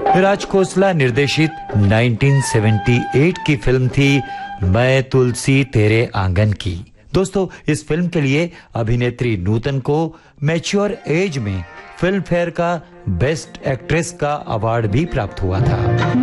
राज खोसला निर्देशित 1978 की फिल्म थी मैं तुलसी तेरे आंगन की। दोस्तों, इस फिल्म के लिए अभिनेत्री नूतन को मैच्योर एज में फिल्म फेयर का बेस्ट एक्ट्रेस का अवार्ड भी प्राप्त हुआ था।